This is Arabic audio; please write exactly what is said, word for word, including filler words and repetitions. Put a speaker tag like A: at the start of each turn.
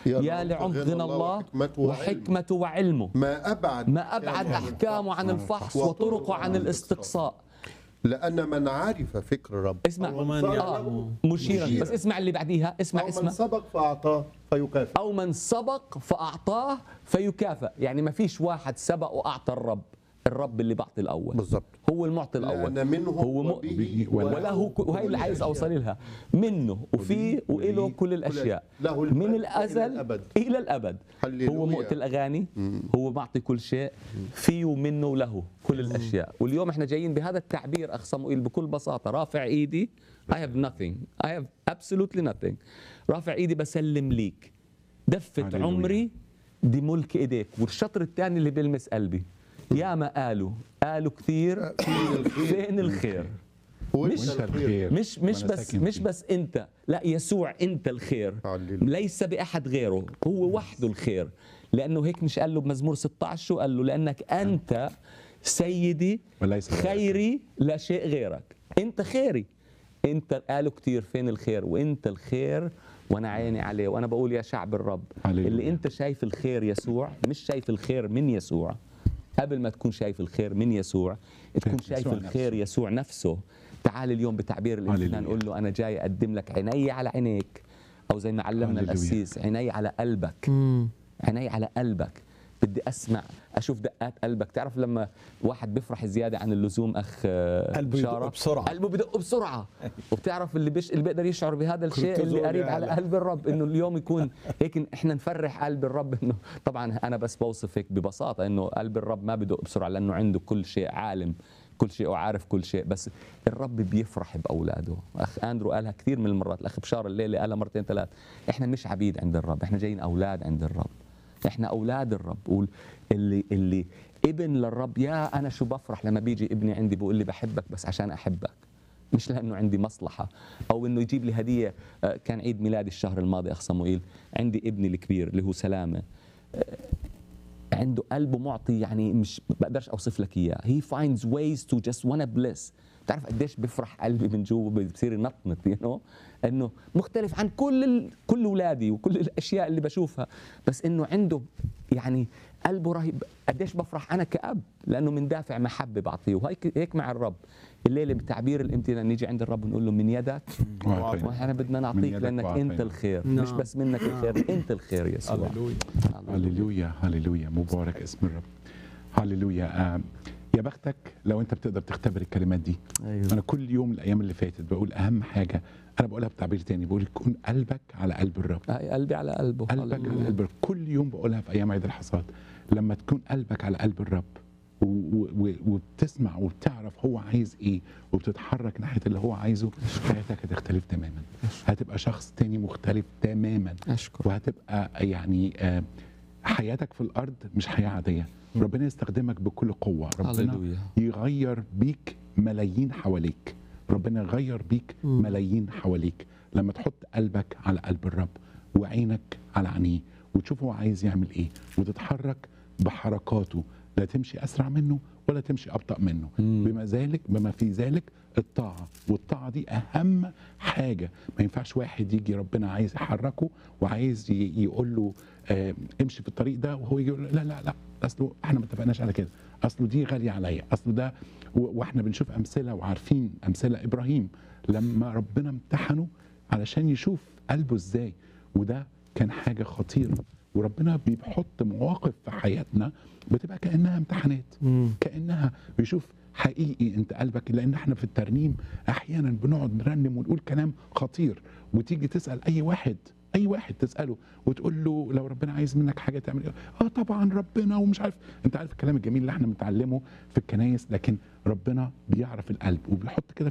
A: يا لعمق غنى الله وحكمته وعلمه،
B: ما أبعد
A: ما أبعد أحكامه عن الفحص وطرقه عن الاستقصاء.
B: لأن من عرف فكر الرب
A: اسمع
C: ومن
A: آه مشيرا، بس اسمع اللي بعديها، اسمع
B: أو من
A: اسمع
B: سبق فأعطاه فيكافئ.
A: أو من سبق فأعطاه فيكافئ. يعني ما فيش واحد سبق وأعطى الرب، الرب اللي بعطي الأول
B: بالضبط.
A: هو المعطي الأول،
B: لأن منه
A: هو م...
B: وبه
A: وله ك... وهي اللي عايز أوصل لها، منه وفيه وإله كل الأشياء،
B: له
A: من
B: الأبد
A: الأزل
B: إلى الأبد.
A: إلى الأبد.
B: هللويا.
A: هو مؤتي الأغاني، هو معطي كل شيء، فيه ومنه وله كل الأشياء. واليوم احنا جايين بهذا التعبير أخ صموئيل بكل بساطة، رافع إيدي I have nothing I have absolutely nothing، رافع إيدي بسلم ليك، دفة
D: هللويا.
A: عمري دي ملك إيديك. والشطر الثاني اللي بيلمس قلبي، يا ما قالوا قالوا كثير فين الخير. مش
D: وانت الخير
A: مش مش
D: وأنا
A: بس
D: ساكن
A: مش
D: فيه.
A: بس انت، لا يسوع انت الخير،
B: هللويا.
A: ليس باحد غيره، هو وحده الخير. لانه هيك مش قال له بمزمور ستة عشر شو قال له؟ لانك انت سيدي
D: وليس غيرك.
A: خيري لا شيء غيرك، انت خيري. انت قالوا كثير فين الخير، وانت الخير وانا عيني عليه. وانا بقول يا شعب الرب،
D: هللويا.
A: اللي انت شايف الخير يسوع، مش شايف الخير من يسوع. قبل ما تكون شايف الخير من يسوع، تكون شايف
D: يسوع
A: الخير يسوع نفسه. تعال اليوم بتعبير الامتنان
D: هللويا.
A: نقول له انا جاي اقدم لك عيني على عينيك، او زي ما علمنا
D: هللويا.
A: القسيس عيني على قلبك، عيني على قلبك. بدي اسمع اشوف دقات قلبك. تعرف لما واحد بيفرح زياده عن اللزوم اخ آه،
C: قلبه يدق
A: بشارة،
C: بسرعة.
A: قلبه بدق بسرعه. وبتعرف اللي بيش اللي بيقدر يشعر بهذا الشيء اللي
C: كورتيزول
A: قريب على
C: يعلى.
A: قلب الرب، انه اليوم يكون هيك احنا نفرح قلب الرب. انه طبعا انا بس بوصف هيك ببساطه انه قلب الرب ما بدق بسرعه، لانه عنده كل شيء، عالم كل شيء وعارف كل شيء. بس الرب بيفرح باولاده. اخ اندرو قالها كثير من المرات، الاخ بشار الليله قالها مرتين ثلاث، احنا مش عبيد عند الرب، احنا جايين اولاد عند الرب، احنا اولاد الرب. قول اللي اللي ابن للرب، يا انا شو بفرح لما بيجي ابني عندي بيقول لي بحبك بس عشان احبك، مش لانه عندي مصلحه او انه يجيب لي هديه. آه، كان عيد ميلادي الشهر الماضي اخ صموئيل، عندي ابني الكبير اللي هو سلامه، آه، عنده قلبه معطي، يعني مش بقدرش اوصف لك اياه. هي finds ways to just wanna bless. بتعرف قديش بفرح قلبي من جوا، بصير ينطنط يو نو انه مختلف عن كل ال... كل اولادي وكل الاشياء اللي بشوفها، بس انه عنده يعني قلبه رهيب. قديش بفرح انا كأب، لانه من دافع محبه بعطيه. وهيك هيك مع الرب الليله بتعبير الامتنان نيجي عند الرب ونقول له من يدك
D: وأعطينا.
A: واحنا بدنا
D: من
A: نعطيك
D: يدك
A: لانك انت
D: وأعطينا.
A: الخير،
C: نعم.
A: مش بس منك الخير، انت الخير يسوع.
C: هللويا.
D: هللويا هللويا، مبارك اسم الرب. هللويا. آه يا بختك لو انت بتقدر تختبر الكلمات دي.
A: أيوة.
D: انا كل يوم الايام اللي فاتت بقول اهم حاجه، انا بقولها بتعبير تاني، بقول يكون قلبك على قلب الرب.
A: آه، قلبي على قلبه.
D: قلبك
A: هللويا.
D: على قلب الرب. كل يوم بقولها في ايام عيد الحصاد، لما تكون قلبك على قلب الرب و- و- و- وبتسمع وبتعرف هو عايز ايه وبتتحرك ناحيه اللي هو عايزه، حياتك هتختلف تماما، هتبقى شخص تاني مختلف تماما،
A: اشكر.
D: وهتبقى يعني آه، حياتك في الارض مش حياه عاديه. ربنا يستخدمك بكل قوه، ربنا
A: هللويا.
D: يغير بيك ملايين حواليك، ربنا يغير بيك ملايين حواليك لما تحط قلبك على قلب الرب وعينك على عينيه وتشوف هو عايز يعمل ايه وتتحرك بحركاته، لا تمشي اسرع منه ولا تمشي ابطا منه. بما ذلك بما في ذلك الطاعه، والطاعه دي اهم حاجه. ما ينفعش واحد يجي ربنا عايز يحركه وعايز ي- يقول له آه امشي في الطريق ده، وهو يجي يقول له لا لا لا اصله احنا ما اتفقناش على كده، اصله دي غاليه عليا، اصله ده. و- واحنا بنشوف امثله وعارفين امثله ابراهيم لما ربنا امتحنه علشان يشوف قلبه ازاي، وده كان حاجه خطيره. وربنا بيحط مواقف في حياتنا بتبقى كانها امتحانات، كانها بيشوف حقيقي انت قلبك. لان احنا في الترنيم احيانا بنقعد نرنم ونقول كلام خطير، وتيجي تسال اي واحد اي واحد تساله وتقول له لو ربنا عايز منك حاجه تعمل ايه؟ اه طبعا ربنا ومش عارف. انت عارف الكلام الجميل اللي احنا بنتعلمه في الكنايس، لكن ربنا بيعرف القلب وبيحط كده